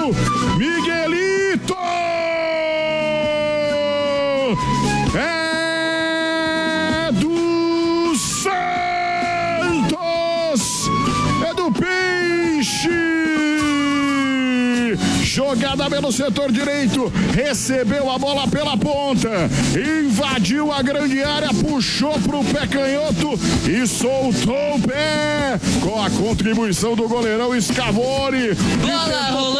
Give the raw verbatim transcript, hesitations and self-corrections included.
Miguelito! É do Santos! É do Peixe! Jogada pelo setor direito, recebeu a bola pela ponta, invadiu a grande área, puxou pro pé canhoto e soltou o pé com a contribuição do goleirão Scavone. Bola rolando.